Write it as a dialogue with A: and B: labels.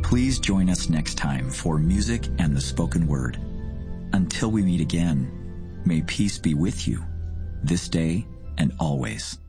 A: Please join us next time for Music and the Spoken Word. Until we meet again, may peace be with you, this day and always.